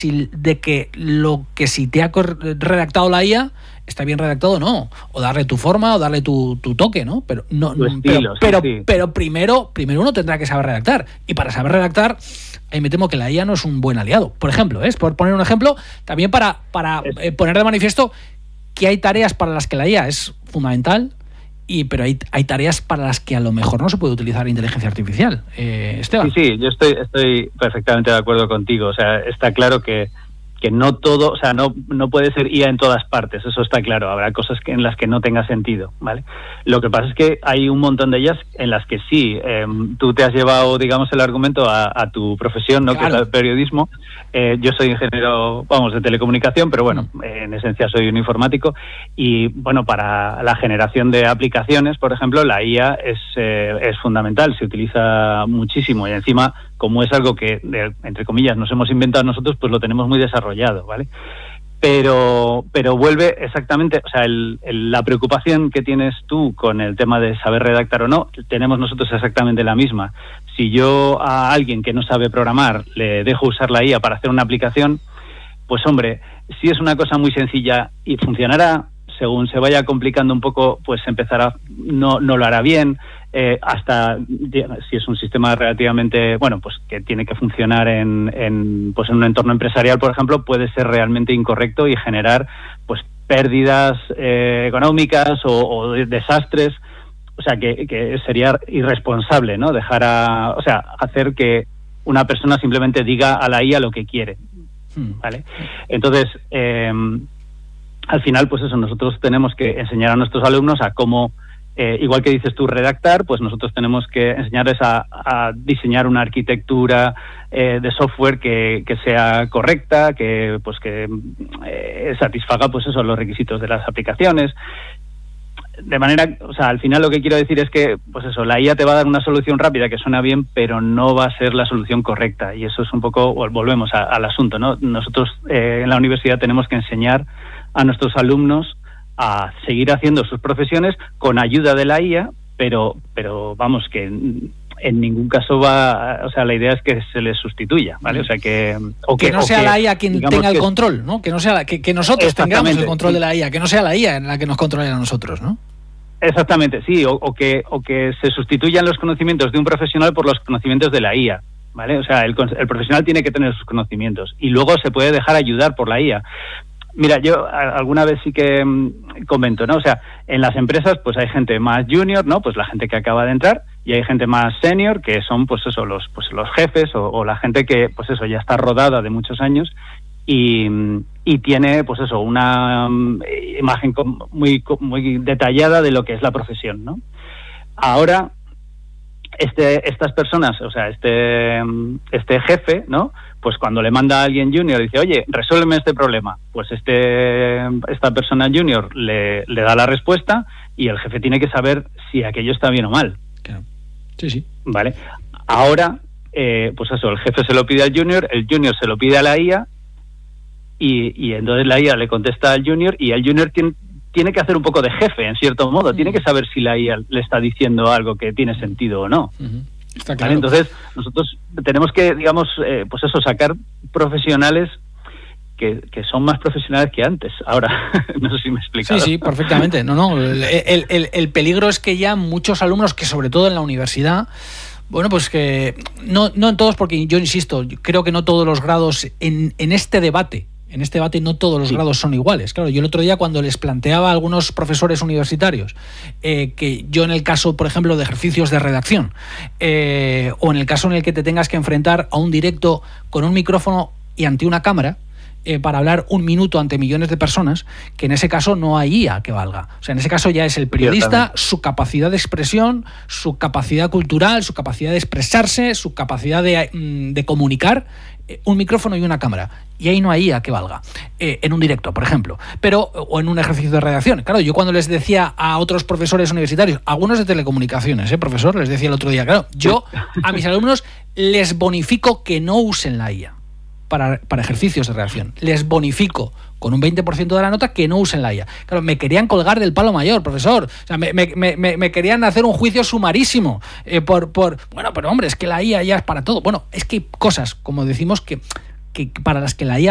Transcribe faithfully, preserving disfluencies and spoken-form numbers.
de que lo que si te ha redactado la I A está bien redactado o no, o darle tu forma o darle tu, tu toque, ¿no? Pero no, tu estilo, pero, sí, pero, sí. pero primero, primero uno tendrá que saber redactar, y para saber redactar, ahí me temo que la I A no es un buen aliado. Por ejemplo, ¿eh? por poner un ejemplo, también para, para eh, poner de manifiesto que hay tareas para las que la I A es fundamental, y pero hay, hay tareas para las que a lo mejor no se puede utilizar inteligencia artificial. Eh, Esteban. Sí, sí, yo estoy, estoy perfectamente de acuerdo contigo. O sea, está claro que, que no todo, o sea, no, no puede ser I A en todas partes, eso está claro. Habrá cosas que, en las que no tenga sentido, ¿vale? Lo que pasa es que hay un montón de ellas en las que sí. Eh, tú te has llevado, digamos, el argumento a, a tu profesión, ¿no? Claro. Que es el periodismo. Eh, yo soy ingeniero, vamos, de telecomunicación, pero bueno, mm. en esencia soy un informático. Y bueno, para la generación de aplicaciones, por ejemplo, la I A es, eh, es fundamental, se utiliza muchísimo, y encima, como es algo que, de, entre comillas, nos hemos inventado nosotros, pues lo tenemos muy desarrollado, ¿vale? Pero, pero vuelve exactamente, o sea, el, el, la preocupación que tienes tú con el tema de saber redactar o no, tenemos nosotros exactamente la misma. Si yo a alguien que no sabe programar le dejo usar la I A para hacer una aplicación, pues hombre, si es una cosa muy sencilla y funcionará, según se vaya complicando un poco, pues empezará, no, no lo hará bien, eh, hasta si es un sistema relativamente, bueno, pues que tiene que funcionar en, en, pues en un entorno empresarial, por ejemplo, puede ser realmente incorrecto y generar pues pérdidas eh, económicas o, o desastres. O sea, que, que sería irresponsable, ¿no? Dejar a, o sea, hacer que una persona simplemente diga a la I A lo que quiere, ¿vale? Entonces, eh, al final, pues eso, nosotros tenemos que enseñar a nuestros alumnos a cómo, eh, igual que dices tú, redactar, pues nosotros tenemos que enseñarles a, a diseñar una arquitectura eh, de software que, que sea correcta, que pues que eh, satisfaga, pues eso, los requisitos de las aplicaciones. De manera, o sea, al final lo que quiero decir es que, pues eso, la I A te va a dar una solución rápida que suena bien, pero no va a ser la solución correcta. Y eso es un poco, volvemos a, al asunto, ¿no? Nosotros eh, en la universidad tenemos que enseñar a nuestros alumnos a seguir haciendo sus profesiones con ayuda de la I A, pero, pero vamos, que en, en ningún caso va, o sea, la idea es que se les sustituya, ¿vale? O sea, que... O que, que no sea que, la I A quien tenga el que, control, ¿no? Que no sea la, que, que nosotros tengamos el control sí. de la I A, que no sea la I A en la que nos controle a nosotros, ¿no? Exactamente, sí, o, o que o que se sustituyan los conocimientos de un profesional por los conocimientos de la I A, ¿vale? O sea, el, el profesional tiene que tener sus conocimientos y luego se puede dejar ayudar por la I A. Mira, yo alguna vez sí que mmm, comento, ¿no? O sea, en las empresas pues hay gente más junior, ¿no? Pues la gente que acaba de entrar, y hay gente más senior, que son pues eso, los pues los jefes o, o la gente que pues eso ya está rodada de muchos años y, y tiene pues eso, una um, imagen muy muy detallada de lo que es la profesión, ¿no? Ahora este estas personas, o sea, este este jefe, ¿no? Pues cuando le manda a alguien junior dice, oye, resuélveme este problema, pues este esta persona junior le, le da la respuesta y el jefe tiene que saber si aquello está bien o mal. Claro. Sí, sí. Vale. Ahora, eh, pues eso, el jefe se lo pide al junior, el junior se lo pide a la I A y, y entonces la I A le contesta al junior y el junior tiene, tiene que hacer un poco de jefe, en cierto modo. Uh-huh. Tiene que saber si la I A le está diciendo algo que tiene sentido o no. Uh-huh. Está claro. ¿Vale? Entonces, nosotros tenemos que, digamos, eh, pues eso, sacar profesionales que, que son más profesionales que antes. Ahora, no sé si me he explicado. Sí, sí, perfectamente. No, no. El, el, el, el peligro es que ya muchos alumnos, que sobre todo en la universidad, bueno, pues que no, no en todos, porque yo insisto, yo creo que no todos los grados en, en este debate, en este debate no todos los sí. grados son iguales. Claro, yo el otro día cuando les planteaba a algunos profesores universitarios eh, que yo en el caso, por ejemplo, de ejercicios de redacción eh, o en el caso en el que te tengas que enfrentar a un directo con un micrófono y ante una cámara, Eh, para hablar un minuto ante millones de personas, que en ese caso no hay I A que valga. O sea, en ese caso ya es el periodista, su capacidad de expresión, su capacidad cultural, su capacidad de expresarse, su capacidad de, de comunicar, eh, un micrófono y una cámara. Y ahí no hay I A que valga. Eh, en un directo, por ejemplo. Pero, o en un ejercicio de redacción. Claro, yo cuando les decía a otros profesores universitarios, algunos de telecomunicaciones, ¿eh, profesor? Les decía el otro día, claro, yo a mis alumnos les bonifico que no usen la I A. Para, para ejercicios de redacción. Les bonifico con un veinte por ciento de la nota que no usen la I A. Claro, me querían colgar del palo mayor, profesor. O sea, me, me, me, me querían hacer un juicio sumarísimo eh, por, por... Bueno, pero hombre, es que la I A ya es para todo. Bueno, es que hay cosas, como decimos, que, que para las que la I A